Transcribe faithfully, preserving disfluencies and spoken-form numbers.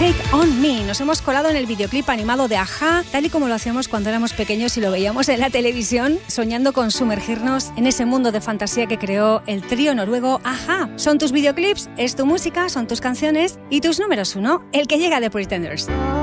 Take On Me. Nos hemos colado en el videoclip animado de A-ha, tal y como lo hacíamos cuando éramos pequeños y lo veíamos en la televisión, soñando con sumergirnos en ese mundo de fantasía que creó el trío noruego A-ha. Son tus videoclips, es tu música, son tus canciones y tus números uno, el que llega de Pretenders.